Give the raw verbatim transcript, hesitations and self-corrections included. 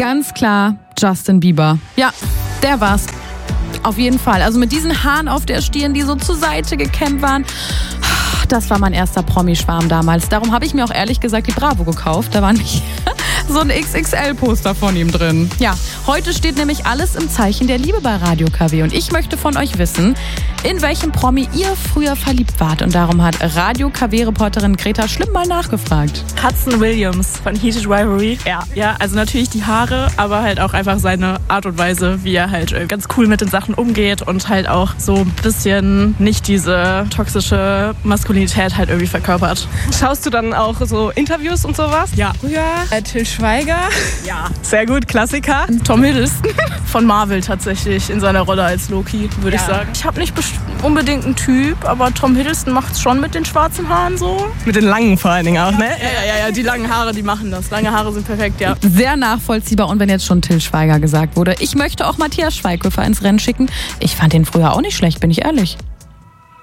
Ganz klar Justin Bieber. Ja, der war's. Auf jeden Fall. Also mit diesen Haaren auf der Stirn, die so zur Seite gekämmt waren. Das war mein erster Promi-Schwarm damals. Darum habe ich mir auch ehrlich gesagt die Bravo gekauft. Da war nicht so ein X X L-Poster von ihm drin. Ja, heute steht nämlich alles im Zeichen der Liebe bei Radio K W. Und ich möchte von euch wissen, in welchem Promi ihr früher verliebt wart. Und darum hat Radio K W-Reporterin Greta Schlimm mal nachgefragt. Hudson Williams von Heated Rivalry. Ja, ja, also natürlich die Haare, aber halt auch einfach seine Art und Weise, wie er halt ganz cool mit den Sachen umgeht und halt auch so ein bisschen nicht diese toxische Maskulinität halt irgendwie verkörpert. Schaust du dann auch so Interviews und sowas? Ja. Früher äh, Till Schweiger. Ja, sehr gut, Klassiker. Tom Hiddleston von Marvel tatsächlich in seiner Rolle als Loki, würde Ja. ich sagen. Ich habe nicht best- unbedingt einen Typ, aber Tom Hiddleston macht es schon mit den schwarzen Haaren so. Mit den langen vor allen Dingen auch, ne? Ja, ja, ja, ja, die langen Haare, die machen das. Lange Haare sind perfekt, ja. Sehr nachvollziehbar. Und wenn jetzt schon Till Schweiger gesagt wurde, ich möchte auch Matthias Schweighöfer ins Rennen schicken. Ich fand den früher auch nicht schlecht, bin ich ehrlich.